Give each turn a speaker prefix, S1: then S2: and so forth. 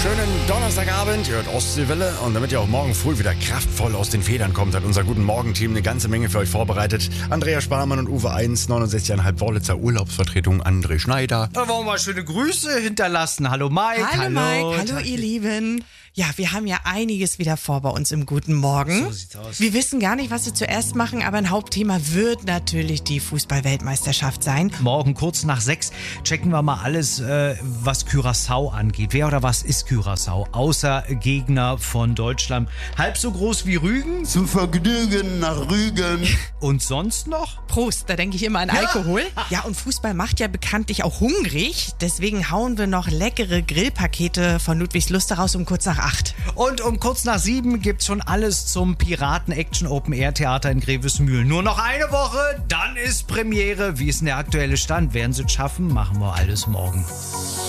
S1: Schönen Donnerstagabend, ihr hört Ostseewelle und damit ihr auch morgen früh wieder kraftvoll aus den Federn kommt, hat unser Guten Morgen-Team eine ganze Menge für euch vorbereitet. Andrea Sparmann und Uwe 1, 69,5 Wollitzer Urlaubsvertretung, André Schneider.
S2: Da wollen wir mal schöne Grüße hinterlassen. Hallo Mike.
S3: Hallo Mike, hallo ihr Lieben. Ja, wir haben ja einiges wieder vor bei uns im Guten Morgen.
S2: So sieht's aus.
S3: Wir wissen gar nicht, was wir zuerst machen, aber ein Hauptthema wird natürlich die Fußball-Weltmeisterschaft sein.
S2: Morgen kurz nach 6 checken wir mal alles, was Curaçao angeht. Wer oder was ist Curaçao? Außer Gegner von Deutschland. Halb so groß wie Rügen?
S4: Zu Vergnügen nach Rügen.
S2: Und sonst noch?
S3: Prost, da denke ich immer an Alkohol. Ja, und Fußball macht ja bekanntlich auch hungrig. Deswegen hauen wir noch leckere Grillpakete von Ludwigslust raus um kurz nach 8.
S2: Und um kurz nach 7 gibt's schon alles zum Piraten-Action-Open-Air-Theater in Grevesmühlen. Nur noch eine Woche, dann ist Premiere. Wie ist denn der aktuelle Stand? Werden sie es schaffen? Machen wir alles morgen.